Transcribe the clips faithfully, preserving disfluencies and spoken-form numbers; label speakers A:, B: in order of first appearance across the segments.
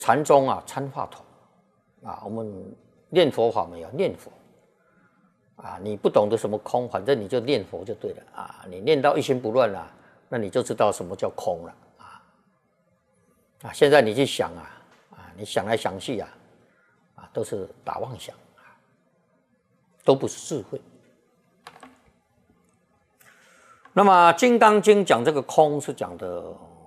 A: 禅宗啊，参话头啊，我们念佛法没有念佛啊，你不懂得什么空，反正你就念佛就对了啊，你念到一心不乱了，那你就知道什么叫空了啊啊！现在你去想啊啊，你想来想去啊啊，都是打妄想啊，都不是智慧。那么《金刚经》讲这个空是讲的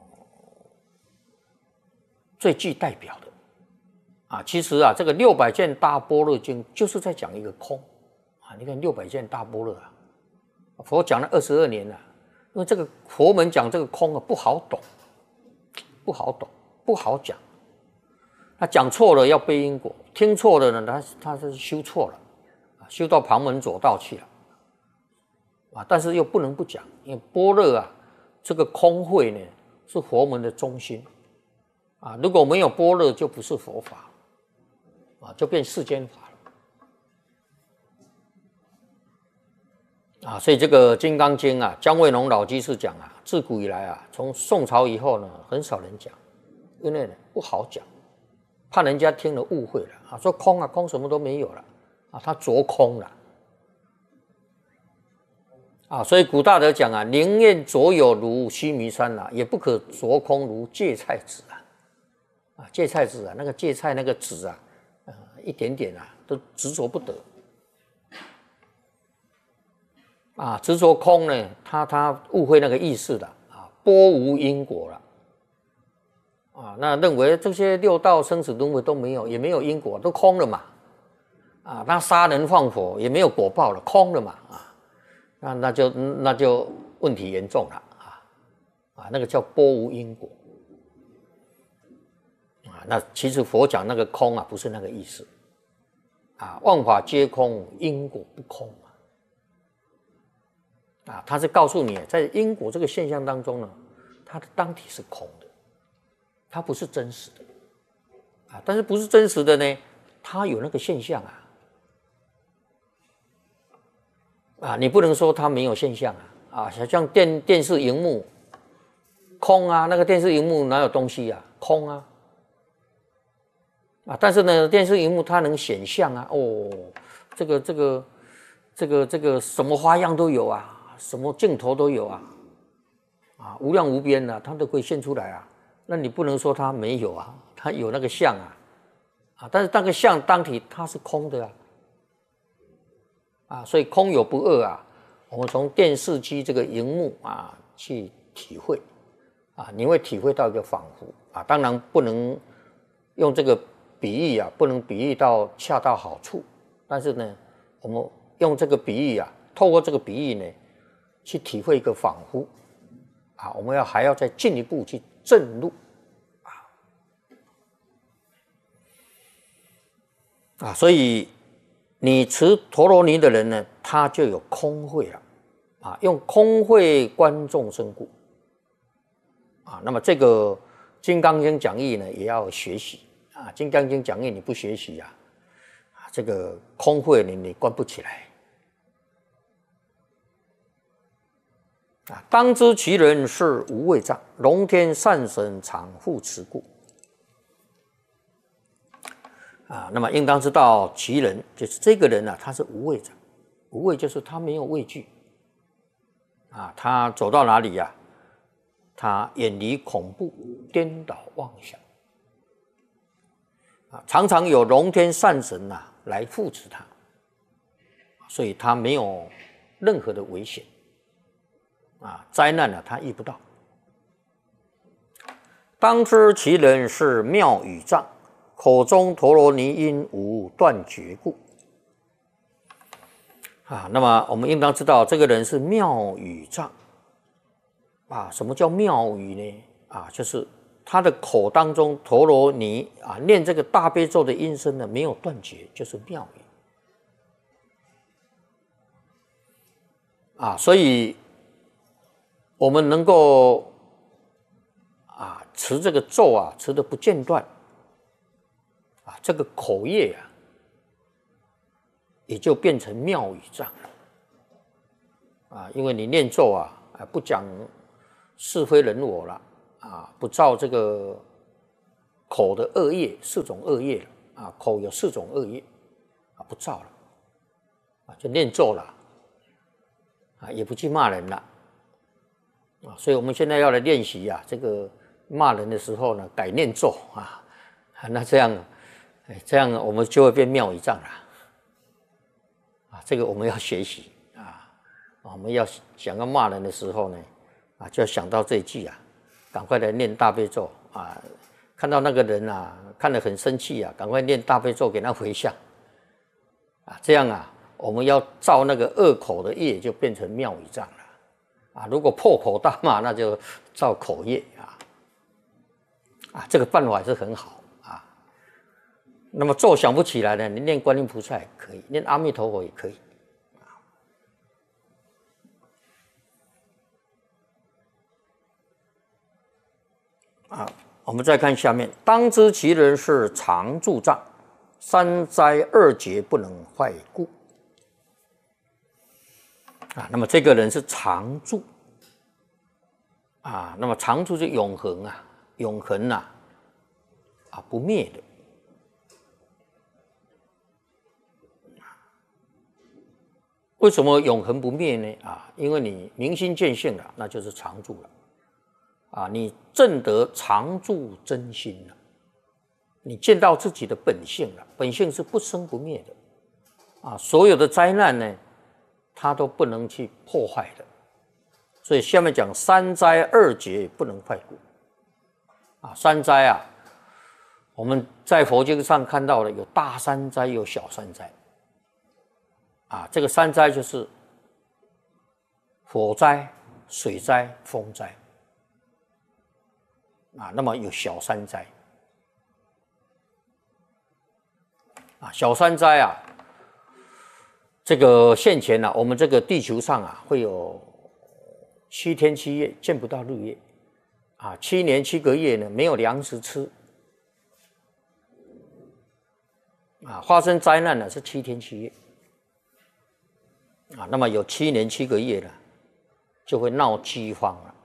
A: 最具代表的啊，其实啊，这个六百卷大般若经就是在讲一个空啊。你看六百卷大般若啊，佛讲了二十二年了，因为这个佛门讲这个空啊不好懂，不好懂，不好讲。他讲错了要背因果，听错了呢，他他是修错了，修到旁门左道去了。啊，但是又不能不讲，因为般若啊，这个空慧呢是佛门的中心啊。如果没有般若，就不是佛法啊，就变世间法了啊。所以这个《金刚经》啊，姜维农老居士讲啊，自古以来啊，从宋朝以后呢，很少人讲，因为呢不好讲，怕人家听了误会了啊，说空啊空什么都没有了啊，他着空了。啊，所以古大德讲啊，宁愿着有如须弥山啊，也不可着空如芥菜籽啊。啊，芥菜籽啊，那个芥菜那个籽啊，呃，一点点啊，都执着不得。啊，执着空呢，他他误会那个意思的啊，波无因果了。啊，那认为这些六道生死轮回都没有，也没有因果，都空了嘛。啊，那杀人放火也没有果报了，空了嘛。啊。那那就那就问题严重了啊啊，那个叫波无因果啊。那其实佛讲那个空啊，不是那个意思啊。万法皆空，因果不空啊。啊，他是告诉你，在因果这个现象当中呢，它的当体是空的，它不是真实的啊。但是不是真实的呢？它有那个现象啊。啊，你不能说它没有现象啊！啊，像电电视荧幕空啊，那个电视荧幕哪有东西啊？空啊！啊，但是呢，电视荧幕它能显像啊，哦，这个这个这个这个什么花样都有啊，什么镜头都有啊，啊，无量无边啊，它都可以现出来啊。那你不能说它没有啊，它有那个像啊，啊，但是那个像当体它是空的啊。啊，所以空有不二啊，我们从电视机这个荧幕啊去体会啊，你会体会到一个仿佛啊，当然不能用这个比喻啊，不能比喻到恰到好处，但是呢，我们用这个比喻啊，透过这个比喻呢，去体会一个仿佛啊，我们要还要再进一步去证入啊啊，所以。你持陀罗尼的人呢，他就有空慧了，啊，用空慧观众生故，啊，那么这个《金刚经》讲义呢，也要学习啊，《金刚经》讲义你不学习啊，啊，这个空慧你你观不起来，啊，当知其人是无畏障，龙天善神常护持故。啊，那么应当知道其人就是这个人啊，他是无畏者，无畏就是他没有畏惧啊，他走到哪里呀、啊，他远离恐怖，颠倒妄想啊，常常有龙天善神呐、啊、来护持他，所以他没有任何的危险啊，灾难呢、啊、他遇不到。当知其人是妙语藏。口中陀罗尼因无断绝故啊，那么我们应当知道，这个人是妙语藏啊。什么叫妙语呢？啊，就是他的口当中陀罗尼啊，念这个大悲咒的音声呢，没有断绝，就是妙语啊。所以我们能够啊持这个咒啊，持的不间断。啊，这个口业啊，也就变成妙语藏了啊，因为你念咒啊，啊不讲是非人我了啊，不造这个口的恶业，四种恶业了啊，口有四种恶业啊，不造了啊，就念咒了啊，也不去骂人了啊，所以我们现在要来练习啊，这个骂人的时候呢，改念咒啊，那这样，哎，这样我们就会变妙语障了啊，这个我们要学习啊，我们要想要骂人的时候呢，啊，就要想到这一句啊，赶快来念大悲咒啊。看到那个人啊，看得很生气啊，赶快念大悲咒给他回向啊，这样啊，我们要造那个恶口的业，就变成妙语障了啊。如果破口大骂，那就造口业啊啊，这个办法是很好啊。那么咒想不起来呢，你念观音菩萨也可以，念阿弥陀佛也可以啊。我们再看下面，当知其人是常住障，三灾二劫不能坏故啊。那么这个人是常住啊，那么常住就永恒啊，永恒呐 啊, 啊不灭的。为什么永恒不灭呢？啊，因为你明心见性了，那就是常住了。啊，你证得常住真心了，你见到自己的本性了，本性是不生不灭的，啊，所有的灾难呢，它都不能去破坏的。所以下面讲三灾二劫不能坏故，啊，三灾啊，我们在佛经上看到的有大三灾，有小三灾，啊，这个三灾就是火灾、水灾、风灾。啊，那么有小三灾啊，小三灾啊，这个现前呢、啊，我们这个地球上啊，会有七天七夜见不到日月啊，七年七个月呢没有粮食吃啊，发生灾难呢是七天七夜啊，那么有七年七个月呢，就会闹饥荒了。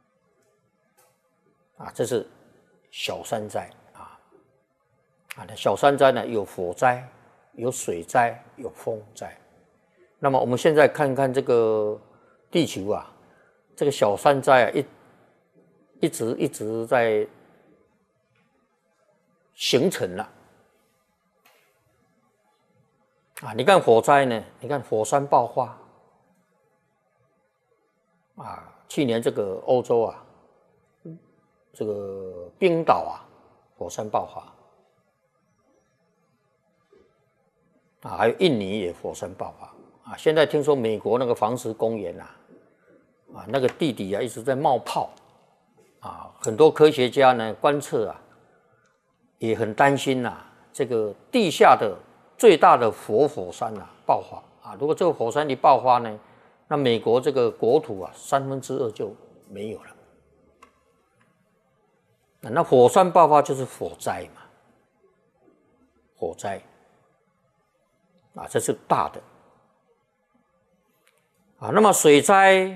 A: 啊，这是小三灾啊！啊，那小三灾呢，有火灾，有水灾，有风灾。那么我们现在看看这个地球啊，这个小三灾啊，一一直一直在形成了啊！你看火灾呢，你看火山爆发啊，去年这个欧洲啊。这个冰岛啊，火山爆发啊，还有印尼也火山爆发啊。现在听说美国那个黄石公园啊，啊那个地底啊一直在冒泡啊，很多科学家呢观测啊，也很担心呐、啊，这个地下的最大的活火山啊爆发啊，如果这个火山一爆发呢，那美国这个国土啊三分之二就没有了。那火山爆发就是火灾嘛，火灾啊，这是大的啊。那么水灾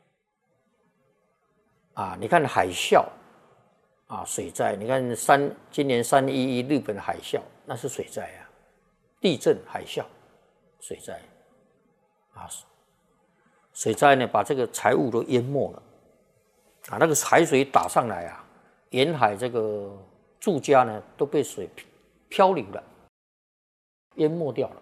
A: 啊，你看海啸啊，水灾，你看三今年三一一日本海啸，那是水灾啊，地震、海啸、水灾啊，水灾呢把这个财物都淹没了啊，那个海水打上来啊。沿海这个住家呢都被水漂流了，淹没掉了。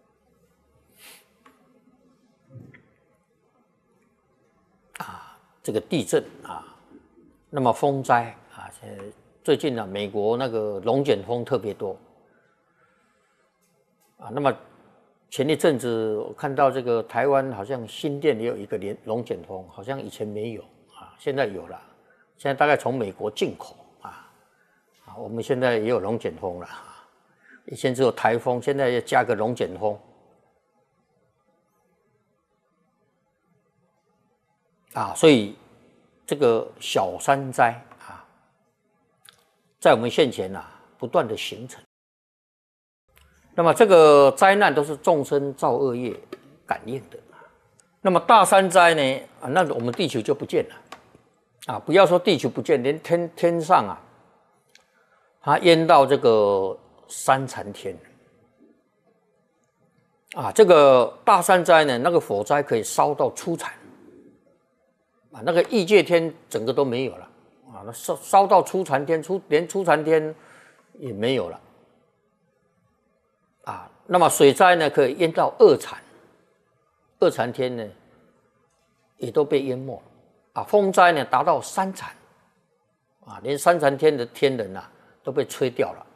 A: 啊，这个地震啊，那么风灾啊，最近呢、啊，美国那个龙卷风特别多啊。那么前一阵子我看到这个台湾好像新店也有一个连龙卷风，好像以前没有啊，现在有了。现在大概从美国进口啊，啊，我们现在也有龙卷风了啊，以前只有台风，现在要加个龙卷风啊，所以这个小三灾啊，在我们现前啊不断的形成。那么这个灾难都是众生造恶业感应的。那么大三灾呢，啊，那我们地球就不见了。啊，不要说地球不见，连天天上啊， 它淹到这个三残天。啊，这个大山灾呢，那个火灾可以烧到初禅，啊，那个异界天整个都没有了，啊，那烧烧到初禅天，初连初禅天也没有了，啊，那么水灾呢，可以淹到二禅，二禅天呢也都被淹没了，啊，风灾呢达到三禅，啊，连三禅天的天人啊都被吹掉了。